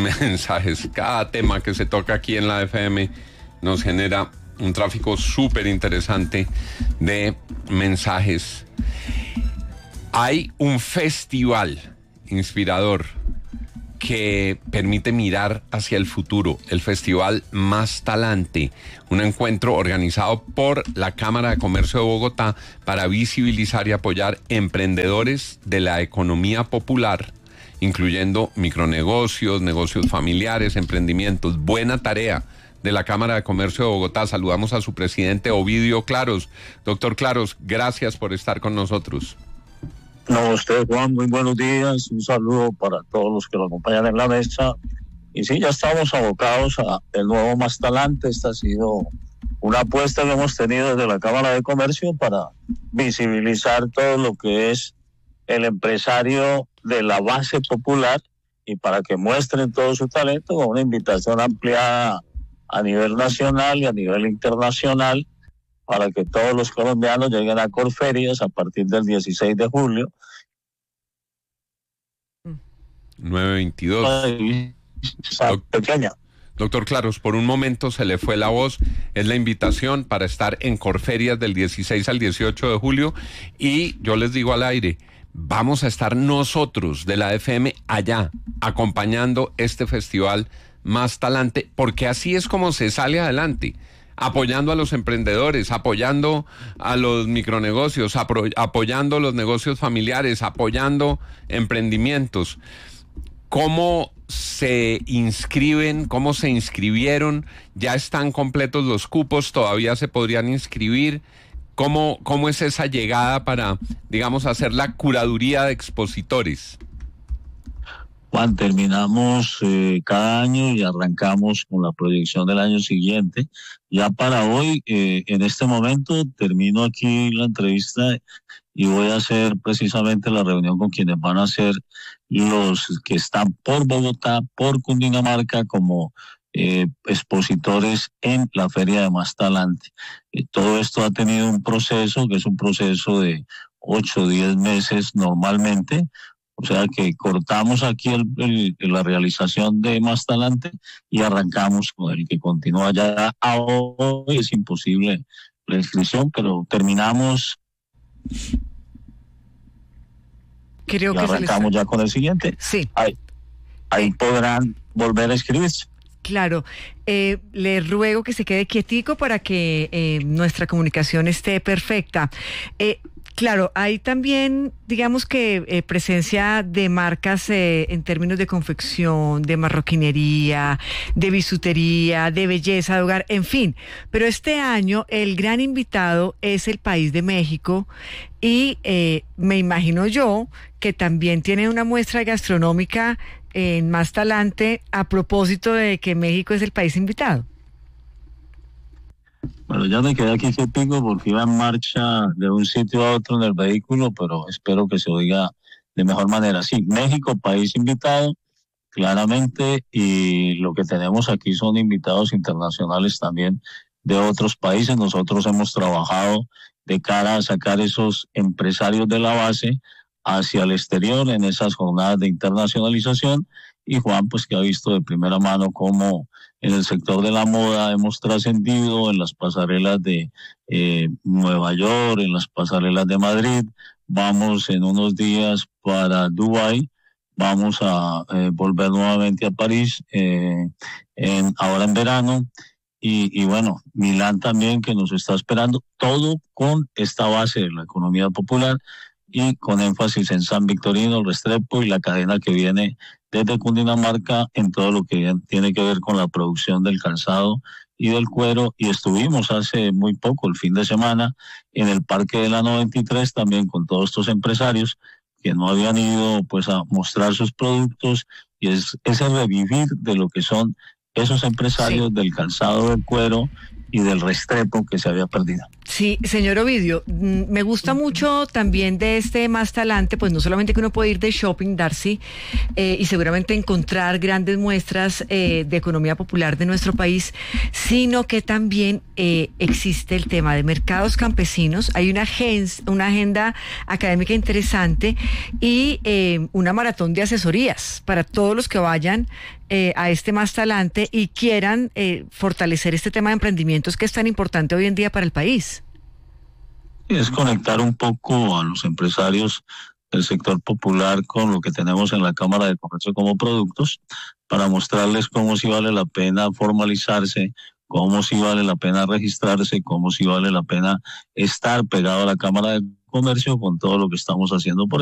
mensajes. Cada tema que se toca aquí en la FM nos genera un tráfico súper interesante de mensajes. Hay un festival inspirador que permite mirar hacia el futuro, el Festival Más Talante, un encuentro organizado por la Cámara de Comercio de Bogotá para visibilizar y apoyar emprendedores de la economía popular, incluyendo micronegocios, negocios familiares, emprendimientos. Buena tarea de la Cámara de Comercio de Bogotá. Saludamos a su presidente, Ovidio Claros. Doctor Claros, gracias por estar con nosotros. No, usted, Juan, muy buenos días. Un saludo para todos los que lo acompañan en la mesa. Y sí, ya estamos abocados a el nuevo Más Talante. Esta ha sido una apuesta que hemos tenido desde la Cámara de Comercio para visibilizar todo lo que es el empresario de la base popular y para que muestren todo su talento, con una invitación ampliada a nivel nacional y a nivel internacional, para que todos los colombianos lleguen a Corferias a partir del 16 de julio. 9:22. Pequeña. Doctor Claros, por un momento se le fue la voz. Es la invitación para estar en Corferias del 16 al 18 de julio. Y yo les digo al aire, vamos a estar nosotros de la FM allá, acompañando este festival Más Talante, porque así es como se sale adelante. Apoyando a los emprendedores, apoyando a los micronegocios, apoyando los negocios familiares, apoyando emprendimientos. ¿Cómo se inscriben? ¿Cómo se inscribieron? ¿Ya están completos los cupos? ¿Todavía se podrían inscribir? ¿Cómo es esa llegada para, digamos, hacer la curaduría de expositores? Juan, terminamos cada año y arrancamos con la proyección del año siguiente. Ya para hoy, en este momento, termino aquí la entrevista y voy a hacer precisamente la reunión con quienes van a ser los que están por Bogotá, por Cundinamarca, como expositores en la Feria de Más Talante. Todo esto ha tenido un proceso, que es un proceso de 8 o 10 meses normalmente. O sea que cortamos aquí la realización de Más Talante y arrancamos con el que continúa ya. Hoy es imposible la inscripción, pero terminamos. Creo y que arrancamos ya con el siguiente. Sí. Ahí podrán volver a inscribirse. Claro, le ruego que se quede quietico para que nuestra comunicación esté perfecta. Claro, hay también, digamos que presencia de marcas en términos de confección, de marroquinería, de bisutería, de belleza de hogar, en fin. Pero este año el gran invitado es el país de México y me imagino yo que también tiene una muestra gastronómica en Más Talante a propósito de que México es el país invitado. Bueno, ya me quedé aquí quietico porque iba en marcha de un sitio a otro en el vehículo, pero espero que se oiga de mejor manera. Sí, México, país invitado, claramente, y lo que tenemos aquí son invitados internacionales también de otros países. Nosotros hemos trabajado de cara a sacar esos empresarios de la base hacia el exterior en esas jornadas de internacionalización, y Juan, pues que ha visto de primera mano cómo en el sector de la moda hemos trascendido en las pasarelas de Nueva York, en las pasarelas de Madrid. Vamos en unos días para Dubái, vamos a volver nuevamente a París ahora en verano, y bueno, Milán también, que nos está esperando, todo con esta base de la economía popular y con énfasis en San Victorino, el Restrepo y la cadena que viene desde Cundinamarca en todo lo que tiene que ver con la producción del calzado y del cuero. Y estuvimos hace muy poco, el fin de semana, en el Parque de la 93 también con todos estos empresarios que no habían ido pues a mostrar sus productos, y es ese revivir de lo que son esos empresarios del calzado, del cuero y del Restrepo que se había perdido. Sí, señor Ovidio, me gusta mucho también de este Más Talante, pues no solamente que uno puede ir de shopping, Darcy, y seguramente encontrar grandes muestras de economía popular de nuestro país, sino que también existe el tema de mercados campesinos. Hay una agenda académica interesante y una maratón de asesorías para todos los que vayan a este más talante y quieran fortalecer este tema de emprendimientos que es tan importante hoy en día para el país. Es conectar un poco a los empresarios del sector popular con lo que tenemos en la Cámara de Comercio como productos, para mostrarles cómo sí vale la pena formalizarse, cómo sí vale la pena registrarse, cómo sí vale la pena estar pegado a la Cámara de Comercio con todo lo que estamos haciendo por